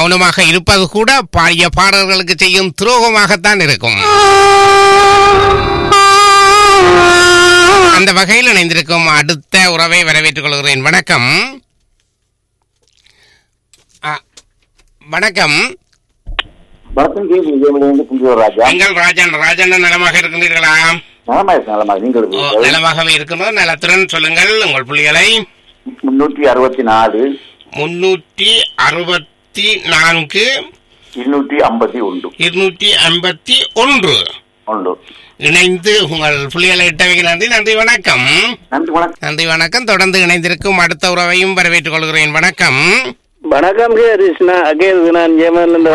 மௌனமாக இருப்பது கூட பாடிய பாடல்களுக்கு செய்யும் துரோகமாகத்தான் இருக்கும். அந்த வகையில் இணைந்திருக்கும் அடுத்த உறவை வரவேற்றுக் கொள்கிறேன். வணக்கம். வணக்கம். எங்கள் ராஜன் நலமாக இருக்கின்றீர்களா? நலமாகவே இருக்கணும். நலத்துடன் சொல்லுங்கள் உங்கள் புள்ளிகளை. 364 364 251 இணைந்து உங்கள் புள்ளிகளை இட்டவைக்கு நன்றி. நன்றி வணக்கம். நன்றி வணக்கம். தொடர்ந்து இணைந்திருக்கும் அடுத்த உறவையும் வரவேற்றுக் கொள்கிறேன். வணக்கம். வணக்கம் கிருஷ்ணா. நான் ஜெயமன்